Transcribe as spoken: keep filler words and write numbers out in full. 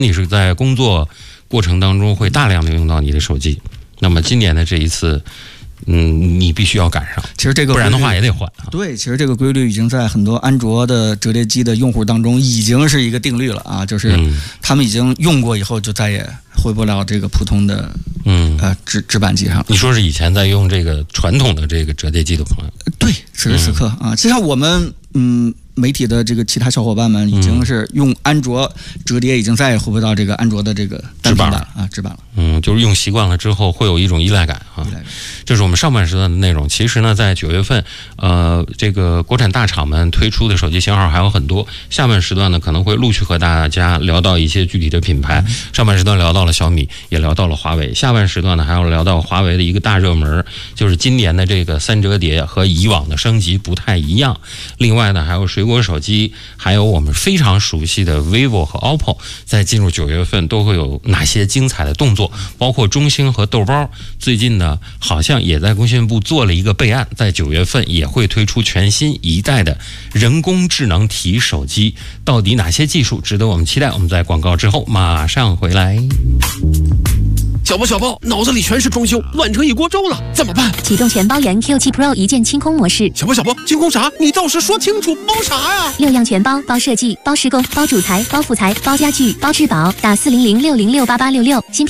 你是在工作过程当中会大量的用到你的手机，那么今年的这一次。嗯，你必须要赶上， 其实这个不然的话也得换啊。 对，其实这个规律已经在很多安卓的折叠机的用户当中已经是一个定律了啊，就是他们已经用过以后就再也回不了这个普通的嗯呃直直板机上了。 你说是以前在用这个传统的这个折叠机的朋友？ 对，此时此刻啊，就像我们嗯。媒体的这个其他小伙伴们已经是用安卓折叠，已经再也回不到这个安卓的这个单平板啊直板了。 嗯，就是用习惯了之后会有一种依赖感啊。这是我们上半时段的内容。其实呢，在九月份，呃，这个国产大厂们推出的手机型号还有很多。下半时段呢，可能会陆续和大家聊到一些具体的品牌。嗯、上半时段聊到了小米，也聊到了华为。下半时段呢，还要聊到华为的一个大热门，就是今年的这个三折叠和以往的升级不太一样。另外呢，还有水果手机，还有我们非常熟悉的 vivo 和 O P P O， 在进入九月份都会有哪些精彩的动作？包括中兴和豆包，最近呢好像也在工信部做了一个备案，在九月份也会推出全新一代的人工智能体手机。到底哪些技术值得我们期待？我们在广告之后马上回来。 小包小包，脑子里全是装修，乱成一锅粥了，怎么办？ 启动全包元 Q 七 Pro 一键清空模式。 小包小包，清空啥？你倒是说清楚，包啥呀？ 六样全包，包设计，包施工，包主材，包副材，包家具，包质保，打四零零六零六八八六六。新